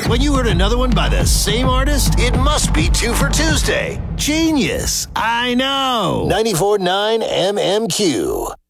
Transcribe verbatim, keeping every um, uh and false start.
When you heard another one by the same artist, it must be two for Tuesday. Genius. I know. ninety-four point nine M M Q.